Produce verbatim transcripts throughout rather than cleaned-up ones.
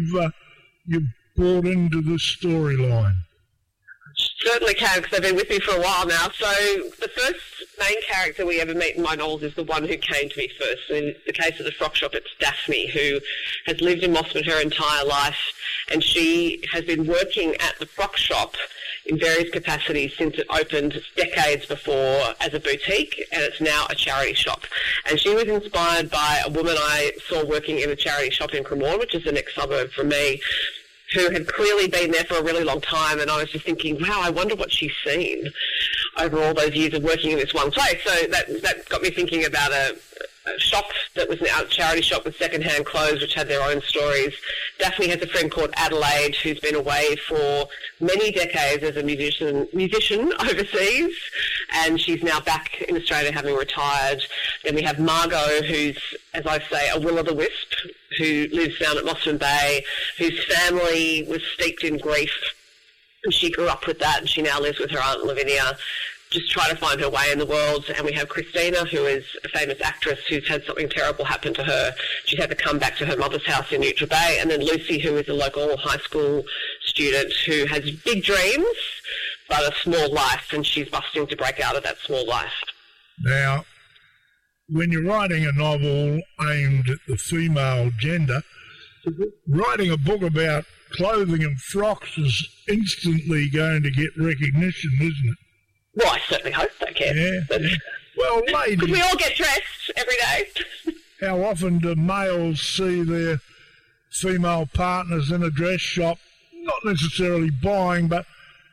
you've uh, you've brought into this storyline? Certainly can, because they've been with me for a while now. So the first main character we ever meet in my novels is the one who came to me first. In the case of the frock shop, it's Daphne, who has lived in Mossman her entire life, and she has been working at the frock shop in various capacities since it opened decades before as a boutique, and it's now a charity shop. And she was inspired by a woman I saw working in a charity shop in Cremorne, which is the next suburb from me, who had clearly been there for a really long time, and I was just thinking, wow, I wonder what she's seen over all those years of working in this one place. So that that got me thinking about a, a shop that was now a charity shop with second-hand clothes, which had their own stories. Daphne has a friend called Adelaide, who's been away for many decades as a musician musician overseas, and she's now back in Australia having retired. Then we have Margot, who's, as I say, a will-o'-the-wisp, who lives down at Mossman Bay, whose family was steeped in grief, and she grew up with that, and she now lives with her aunt Lavinia, just trying to find her way in the world. And we have Christina, who is a famous actress who's had something terrible happen to her. She's had to come back to her mother's house in Neutra Bay. And then Lucy, who is a local high school student who has big dreams, but a small life, and she's busting to break out of that small life. Now, when you're writing a novel aimed at the female gender, writing a book about clothing and frocks is instantly going to get recognition, isn't it? Well, I certainly hope so, Kev. Yeah, yeah. Well, ladies... Because we all get dressed every day. How often do males see their female partners in a dress shop, not necessarily buying, but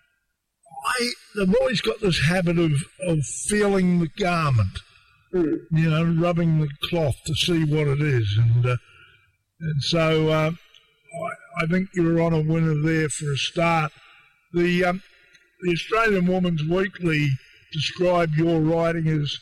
I, they've always got this habit of, of feeling the garment. Mm. You know, rubbing the cloth to see what it is. And uh, and so uh, I, I think you're on a winner there for a start. The um, the Australian Woman's Weekly described your writing as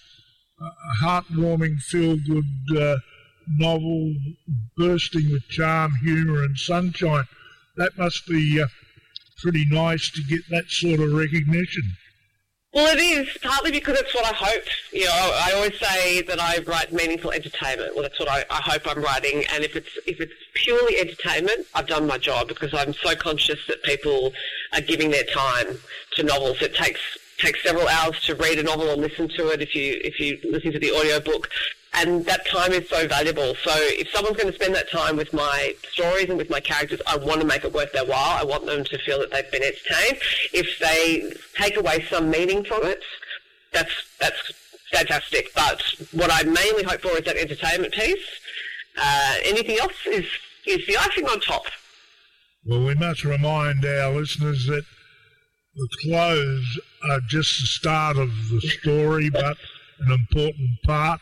a heartwarming, feel-good uh, novel bursting with charm, humour and sunshine. That must be uh, pretty nice to get that sort of recognition. Well, it is, partly because it's what I hope. You know, I always say that I write meaningful entertainment. Well, that's what I, I hope I'm writing. And if it's if it's purely entertainment, I've done my job, because I'm so conscious that people are giving their time to novels. It takes takes several hours to read a novel and listen to it if you if you listen to the audiobook. And that time is so valuable. So if someone's going to spend that time with my stories and with my characters, I want to make it worth their while. I want them to feel that they've been entertained. If they take away some meaning from it, that's that's fantastic. But what I mainly hope for is that entertainment piece. Uh, anything else is, is the icing on top. Well, we must remind our listeners that the clothes are just the start of the story, but an important part.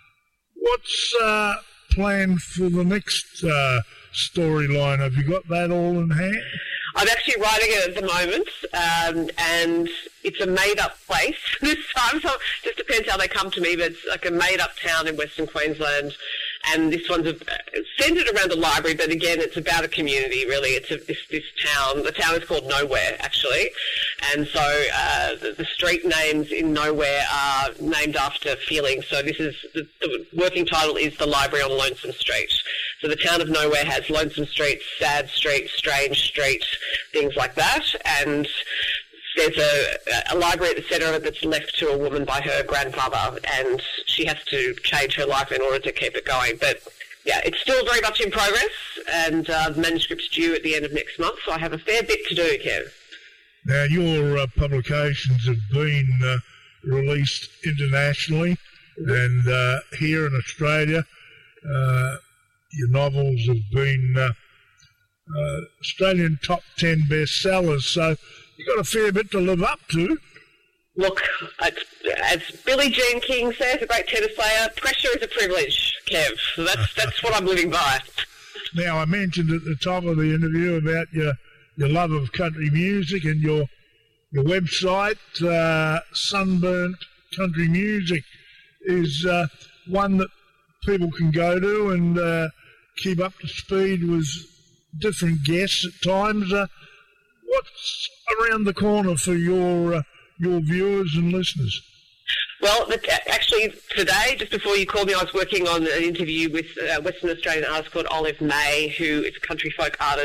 What's uh, planned for the next uh, storyline? Have you got that all in hand? I'm actually writing it at the moment, um, and it's a made-up place this time, so it just depends how they come to me, but it's like a made-up town in Western Queensland, and this one's a, centred around a library, but again, it's about a community, really. It's a, this, this town. The town is called Nowhere, actually, and so uh, the, the street names in Nowhere are named after feelings. So this is, the, the working title is The Library on Lonesome Street. So the town of Nowhere has Lonesome Street, Sad Street, Strange Street, things like that, and there's a, a library at the centre of it that's left to a woman by her grandmother, and she has to change her life in order to keep it going. But yeah, it's still very much in progress, and uh, the manuscript's due at the end of next month, so I have a fair bit to do, Kev. Now, your uh, publications have been uh, released internationally, mm-hmm. and uh, here in Australia, uh, your novels have been uh, uh, Australian top ten bestsellers, so you've got a fair bit to live up to. Look, as Billie Jean King says, a great tennis player, pressure is a privilege, Kev. So that's that's what I'm living by. Now, I mentioned at the top of the interview about your your love of country music, and your your website, uh, Sunburnt Country Music, is uh, one that people can go to and uh, keep up to speed with different guests at times. Uh, what's around the corner for your uh, your viewers and listeners? Well, actually, today, just before you called me, I was working on an interview with a Western Australian artist called Olive May, who is a country folk artist.